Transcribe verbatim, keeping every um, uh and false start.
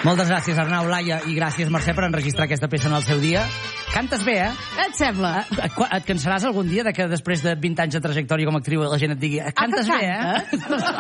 Moltes gràcies, Arnau, Laia, i gràcies, Mercè, per enregistrar aquesta peça en el seu dia. Cantes bé, eh? Et sembla? Et, et cansaràs algun dia de que després de vint anys de trajectòria com a actriu la gent et digui cantes bé, eh?